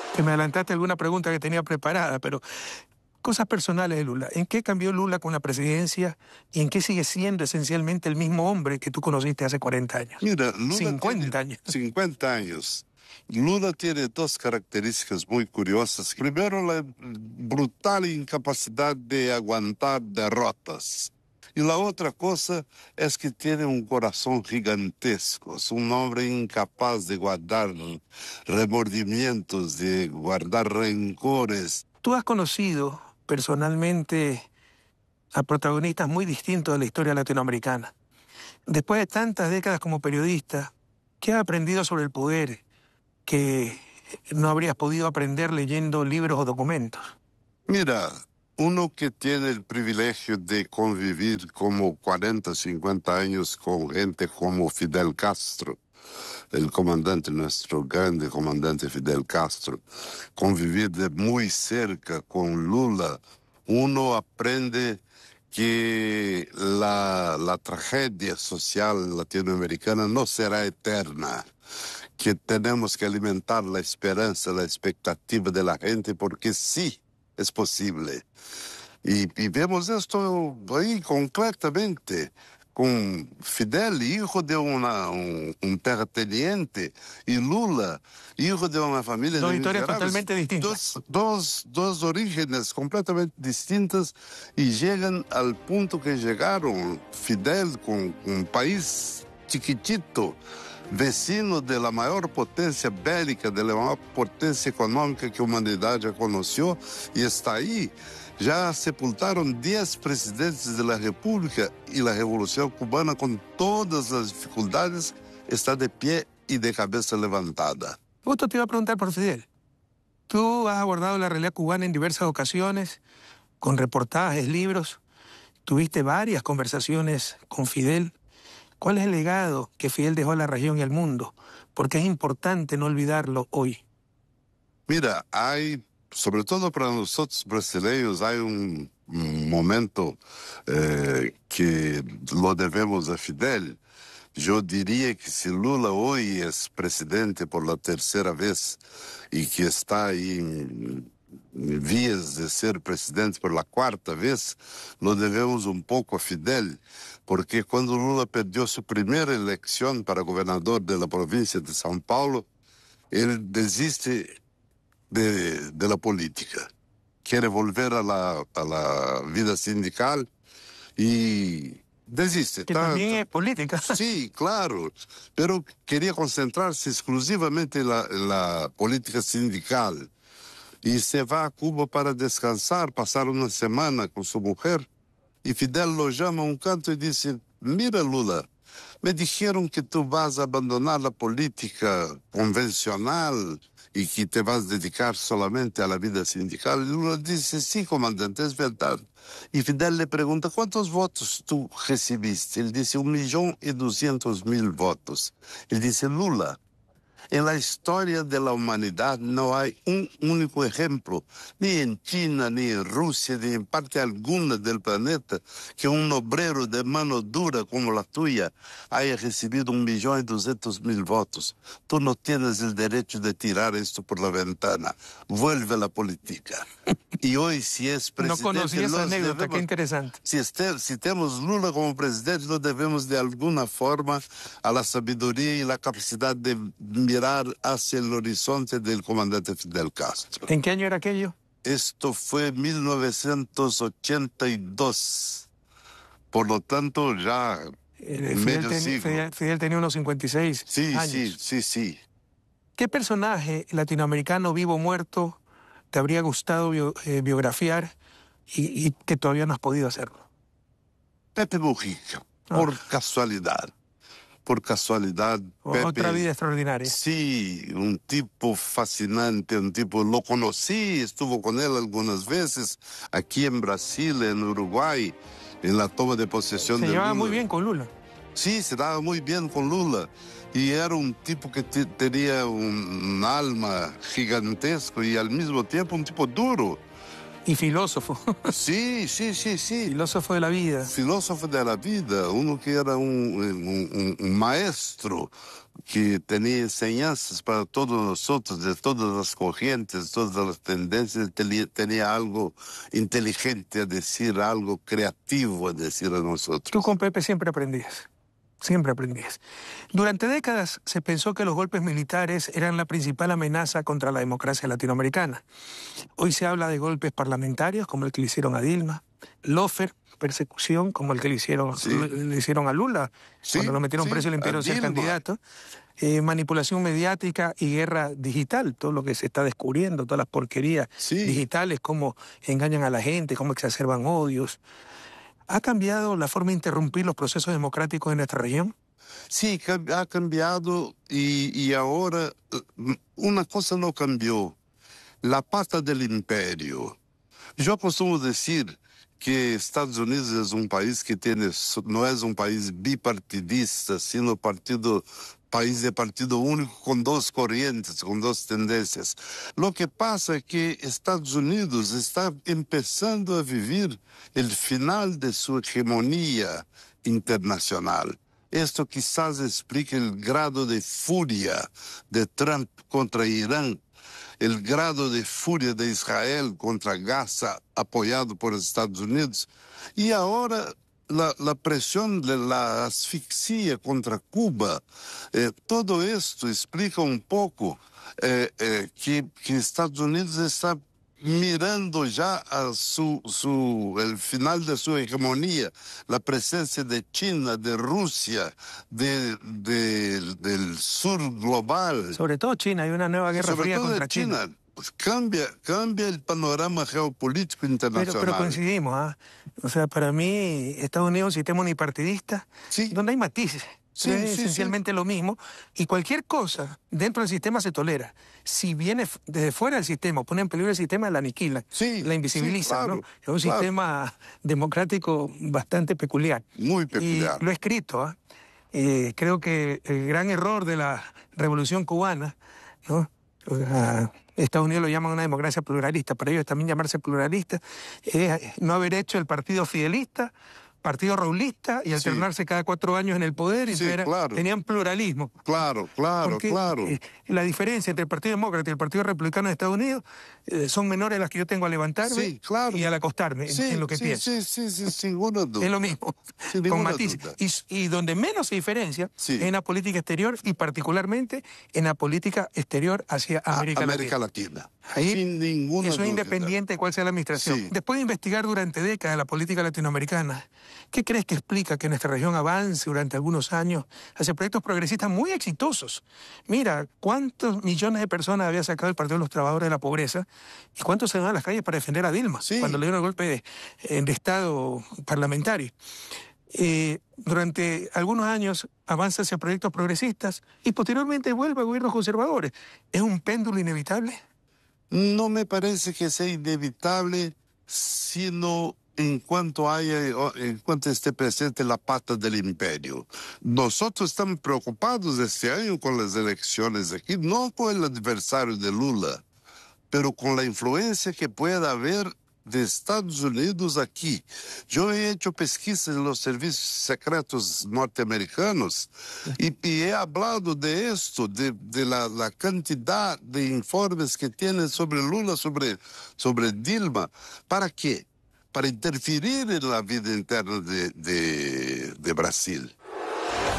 Te me adelantaste alguna pregunta que tenía preparada, pero cosas personales de Lula. ¿En qué cambió Lula con la presidencia y en qué sigue siendo esencialmente el mismo hombre que tú conociste hace 40 años? Mira, Lula 50 tiene años. 50 años. Lula tiene dos características muy curiosas. Primero, la brutal incapacidad de aguantar derrotas. Y la otra cosa es que tiene un corazón gigantesco. Es un hombre incapaz de guardar remordimientos, de guardar rencores. Tú has conocido personalmente a protagonistas muy distintos de la historia latinoamericana. Después de tantas décadas como periodista, ¿qué has aprendido sobre el poder que no habrías podido aprender leyendo libros o documentos? Mira, uno que tiene el privilegio de convivir como 40, 50 años con gente como Fidel Castro, el comandante, nuestro grande comandante Fidel Castro, convivir de muy cerca con Lula, uno aprende que la tragedia social latinoamericana no será eterna, que tenemos que alimentar la esperanza, la expectativa de la gente, porque sí es posible. Y vemos esto ahí concretamente, con Fidel, hijo de un terrateniente, y Lula, hijo de una familia Dos de historias miserables. totalmente distintas. Dos orígenes completamente distintas y llegan al punto que llegaron. Fidel con un país chiquitito, vecino de la mayor potencia bélica, de la mayor potencia económica que la humanidad ya conoció, y está ahí. Ya sepultaron 10 presidentes de la República y la Revolución Cubana, con todas las dificultades, está de pie y de cabeza levantada. Justo te iba a preguntar por Fidel. Tú has abordado la realidad cubana en diversas ocasiones, con reportajes, libros. Tuviste varias conversaciones con Fidel. ¿Cuál es el legado que Fidel dejó a la región y al mundo? Porque es importante no olvidarlo hoy. Mira, hay, sobre todo para nosotros brasileños, hay un momento que lo debemos a Fidel. Yo diría que si Lula hoy es presidente por la tercera vez y que está ahí en vías de ser presidente por la cuarta vez, lo debemos un poco a Fidel, porque cuando Lula perdió su primera elección para gobernador de la provincia de São Paulo, él desiste de la política. Quiere volver a la vida sindical y desiste. Que también es política. Sí, claro, pero quería concentrarse exclusivamente en la política sindical. Y se va a Cuba para descansar, pasar una semana con su mujer. Y Fidel lo llama a un canto y dice: mira, Lula, me dijeron que tú vas a abandonar la política convencional y que te vas a dedicar solamente a la vida sindical. Y Lula dice: sí, comandante, es verdad. Y Fidel le pregunta: ¿cuántos votos tú recibiste? Él dice: 1.200.000 votos. Él dice: Lula, en la historia de la humanidad no hay un único ejemplo, ni en China, ni en Rusia, ni en parte alguna del planeta, que un obrero de mano dura como la tuya haya recibido 1.200.000 votos. Tú no tienes el derecho de tirar esto por la ventana. Vuelve a la política. Y hoy, si es presidente... No conocí esa anécdota, qué interesante. Si tenemos Lula como presidente, lo debemos de alguna forma a la sabiduría y la capacidad de mirar hacia el horizonte del comandante Fidel Castro. ¿En qué año era aquello? Esto fue 1982. Por lo tanto, ya medio siglo. Fidel tenía unos 56 años. Sí. ¿Qué personaje latinoamericano vivo o muerto te habría gustado biografiar y que todavía no has podido hacerlo? Pepe Mujica, por casualidad. Por casualidad, Pepe... Otra vida extraordinaria. Sí, un tipo fascinante, un tipo... Lo conocí, estuvo con él algunas veces, aquí en Brasil, en Uruguay, en la toma de posesión de Lula. Se llevaba muy bien con Lula. Sí, se daba muy bien con Lula. Y era un tipo que tenía un alma gigantesco y al mismo tiempo un tipo duro. Y filósofo. Sí, sí, sí, sí. Filósofo de la vida. Filósofo de la vida, uno que era un maestro que tenía enseñanzas para todos nosotros, de todas las corrientes, todas las tendencias, tenía algo inteligente a decir, algo creativo a decir a nosotros. Tú con Pepe siempre aprendías. Siempre aprendías. Durante décadas se pensó que los golpes militares eran la principal amenaza contra la democracia latinoamericana. Hoy se habla de golpes parlamentarios, como el que le hicieron a Dilma, lawfare, persecución, como el que le hicieron a Lula, cuando lo metieron preso y le impidieron ser candidato, manipulación mediática y guerra digital, todo lo que se está descubriendo, todas las porquerías digitales, cómo engañan a la gente, cómo exacerban odios. ¿Ha cambiado la forma de interrumpir los procesos democráticos en nuestra región? Sí, ha cambiado y ahora una cosa no cambió, la pata del imperio. Yo acostumo decir que Estados Unidos es un país que no es un país bipartidista, sino país de partido único con dos corrientes, con dos tendencias. Lo que pasa es que Estados Unidos está empezando a vivir el final de su hegemonía internacional. Esto quizás explique el grado de furia de Trump contra Irán, el grado de furia de Israel contra Gaza, apoyado por Estados Unidos, y ahora la presión de la asfixia contra Cuba. Todo esto explica un poco que Estados Unidos está mirando ya a el final de su hegemonía, la presencia de China, de Rusia, del sur global. Sobre todo China, hay una nueva guerra fría contra China. Pues cambia el panorama geopolítico internacional. Pero coincidimos, ¿ah? O sea, para mí Estados Unidos es un sistema unipartidista, donde hay matices. Es esencialmente lo mismo, y cualquier cosa dentro del sistema se tolera. Si viene desde fuera del sistema, pone en peligro el sistema, la aniquilan, la invisibilizan. Claro, ¿no? Es un sistema democrático bastante peculiar. Muy peculiar. Y lo he escrito. Creo que el gran error de la Revolución Cubana, ¿no? Estados Unidos lo llaman una democracia pluralista, para ellos también llamarse pluralista, es no haber hecho el partido fidelista, partido raulista y alternarse cada 4 años en el poder, y tenían pluralismo. Claro. La diferencia entre el Partido Demócrata y el Partido Republicano de Estados Unidos son menores a las que yo tengo al levantarme y al acostarme en lo que pienso. Sí, sin ninguna duda. Es lo mismo, con matices. Y donde menos se diferencia es en la política exterior, y particularmente en la política exterior hacia América Latina. Ahí, sin ninguna duda. Eso es independiente de cuál sea la administración. Después de investigar durante décadas la política latinoamericana, ¿qué crees que explica que nuestra región avance durante algunos años hacia proyectos progresistas muy exitosos? Mira, ¿cuántos millones de personas había sacado el Partido de los Trabajadores de la Pobreza? ¿Y cuántos se van a las calles para defender a Dilma cuando le dieron el golpe de Estado parlamentario? Durante algunos años avanza hacia proyectos progresistas y posteriormente vuelve a gobiernos conservadores. ¿Es un péndulo inevitable? No me parece que sea inevitable, sino en cuanto esté presente la pata del imperio. Nosotros estamos preocupados este año con las elecciones aquí, no con el adversario de Lula, pero con la influencia que pueda haber de Estados Unidos aquí. Yo he hecho pesquisas en los servicios secretos norteamericanos y he hablado de esto, de la cantidad de informes que tienen sobre Lula, sobre Dilma. ¿Para qué? Para interferir en la vida interna de Brasil.